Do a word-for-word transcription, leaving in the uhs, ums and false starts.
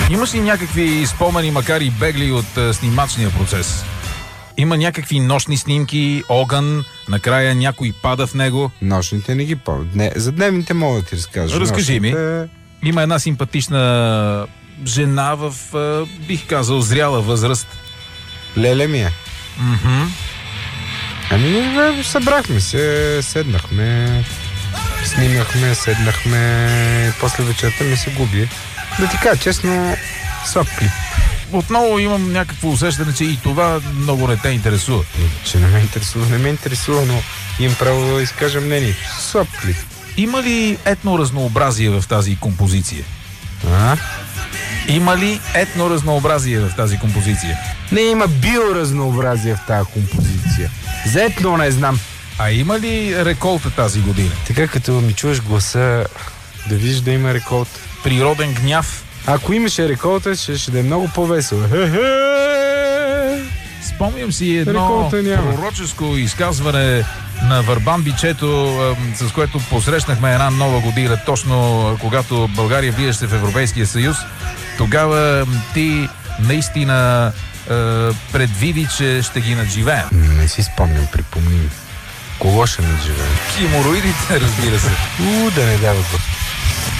Имаш ли някакви спомени, макар и бегли от а, снимачния процес? Има някакви нощни снимки, огън, накрая някой пада в него. Нощните не ги помня. Не, за дневните мога да ти разкажа. Разкажи ми. Нощните... Има една симпатична жена в, а, бих казал, зряла възраст. Леле ми е. Мхм. Ами, бе, събрахме се, седнахме, снимахме, седнахме, после вечерта ми се губи. Да ти кажа честно, слаб клип. Отново имам някакво усещане, че и това много не те интересува. Че не ме интересува, не ме интересува, но имам право да изкажа мнението. Слаб клип. Има ли етноразнообразие в тази композиция? А? Има ли етноразнообразие в тази композиция? Не, има биоразнообразие в тази композиция. За етно не знам. А има ли реколта тази година? Така като ми чуеш гласа, да видиш да има реколта. Природен гняв? Ако имаше реколта, ще, ще да е много по-весело. Спомням си едно Реколта няма. пророческо изказване на Върбан Бичето, с което посрещнахме една нова година, точно когато България влизаше в Европейския съюз. Тогава ти наистина е, предвиди, че ще ги надживеем. Не си спомням, припомни. Кого ще надживеем? Хемороидите, разбира се. У, да не дава Господ.